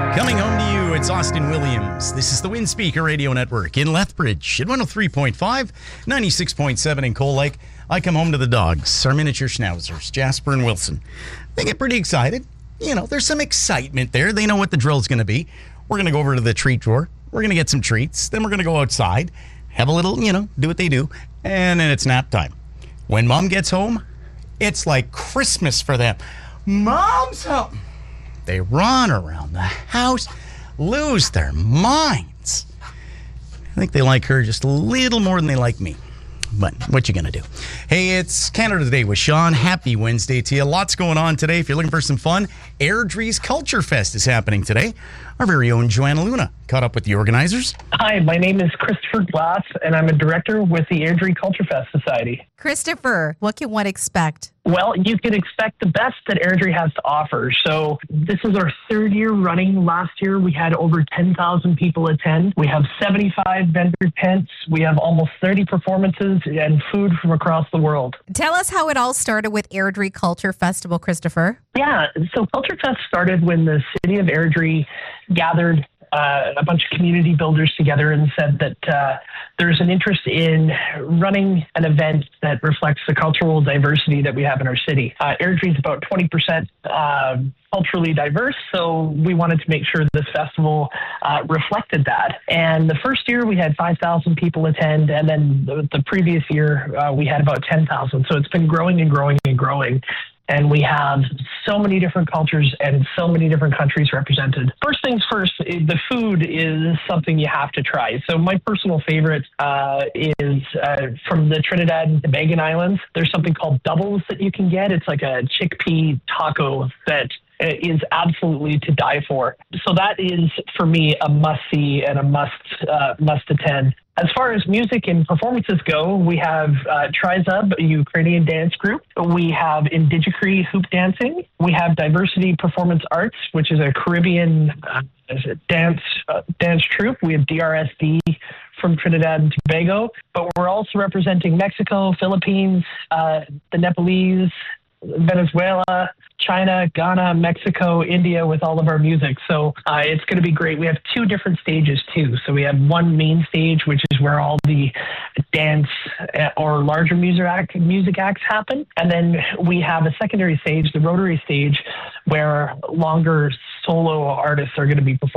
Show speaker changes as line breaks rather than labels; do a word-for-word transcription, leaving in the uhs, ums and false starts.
Coming home to you, it's Austin Williams. This is the Windspeaker Radio Network in Lethbridge at one oh three point five, ninety-six point seven in Cold Lake. I come home to the dogs, our miniature schnauzers, Jasper and Wilson. They get pretty excited. You know, there's some excitement there. They know what the drill's going to be. We're going to go over to the treat drawer. We're going to get some treats. Then we're going to go outside, have a little, you know, do what they do. And then it's nap time. When Mom gets home, it's like Christmas for them. Mom's home. They run around the house, lose their minds. I think they like her just a little more than they like me. But what you gonna do? Hey, it's Canada Day with Sean. Happy Wednesday to you. Lots going on today. If you're looking for some fun, Airdrie's Culture Fest is happening today. Our very own Joanna Luna caught up with the organizers.
Hi, my name is Christopher Glass, and I'm a director with the Airdrie Culture Fest Society.
Christopher, what can one expect?
Well, you can expect the best that Airdrie has to offer. So this is our third year running. Last year, we had over ten thousand people attend. We have seventy-five vendor tents. We have almost thirty performances and food from across the world.
Tell us how it all started with Airdrie Culture Festival, Christopher.
Yeah, so Culture Fest started when the city of Airdrie gathered Uh, a bunch of community builders together and said that uh, there's an interest in running an event that reflects the cultural diversity that we have in our city. Uh, Airdrie is about twenty percent uh, culturally diverse, so we wanted to make sure this festival uh, reflected that. And the first year we had five thousand people attend, and then the, the previous year uh, we had about ten thousand. So it's been growing and growing and growing. And we have so many different cultures and so many different countries represented. First things first, the food is something you have to try. So my personal favorite uh, is uh, from the Trinidad and Tobago Islands. There's something called doubles that you can get. It's like a chickpea taco that is absolutely to die for. So that is, for me, a must-see and a must uh, must attend. As far as music and performances go, we have uh, Trizub, a Ukrainian dance group. We have Indigicree hoop dancing. We have Diversity Performance Arts, which is a Caribbean uh, dance uh, dance troupe. We have D R S D from Trinidad and Tobago. But we're also representing Mexico, Philippines, uh, the Nepalese, Venezuela, China, Ghana, Mexico, India with all of our music. So uh, it's going to be great. We have two different stages too. So we have one main stage, which is where all the dance or larger music, act, music acts happen. And then we have a secondary stage, the Rotary stage, where longer solo artists are going to be performing.